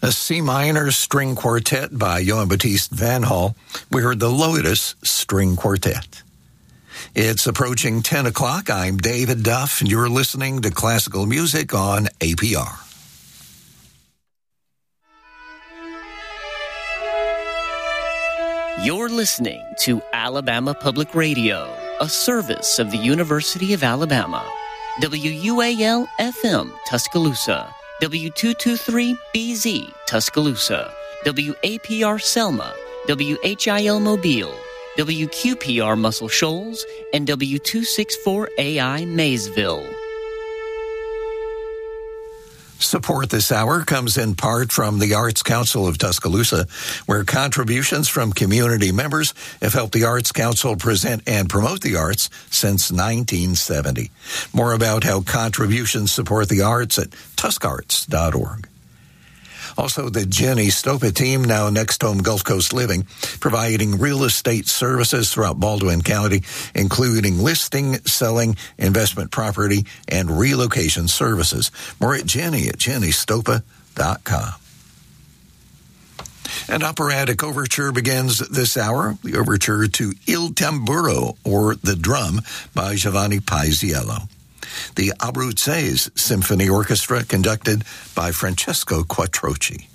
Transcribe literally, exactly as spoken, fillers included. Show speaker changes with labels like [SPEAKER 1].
[SPEAKER 1] A C minor string quartet by Johann Baptiste Van Hall. We heard the Lotus String Quartet. It's approaching ten o'clock. I'm David Duff, and you're listening to classical music on A P R.
[SPEAKER 2] You're listening to Alabama Public Radio, a service of the University of Alabama. W U A L F M, Tuscaloosa. W two twenty-three B Z, Tuscaloosa. W A P R Selma. W H I L Mobile. W Q P R Muscle Shoals. And W two sixty-four A I Maysville.
[SPEAKER 1] Support this hour comes in part from the Arts Council of Tuscaloosa, where contributions from community members have helped the Arts Council present and promote the arts since nineteen seventy. More about how contributions support the arts at tuscarts dot org. Also, the Jenny Stopa team, now Next Home Gulf Coast Living, providing real estate services throughout Baldwin County, including listing, selling, investment property, and relocation services. More at Jenny at jenny stopa dot com. An operatic overture begins this hour, the overture to Il Tamburo, or The Drum, by Giovanni Paisiello. The Abruzzese Symphony Orchestra, conducted by Francesco Quattrochi.